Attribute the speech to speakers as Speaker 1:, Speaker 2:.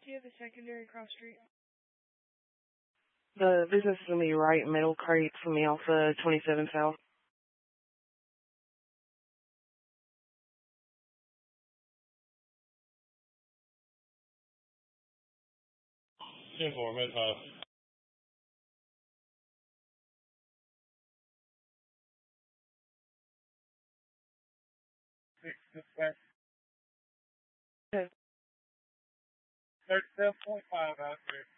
Speaker 1: Do you have the secondary cross street?
Speaker 2: The business is going to be right middle crate from me off 27 South.
Speaker 3: 10-4, mid-5.
Speaker 1: Dispatch.
Speaker 2: Okay.
Speaker 1: 37.5 out there.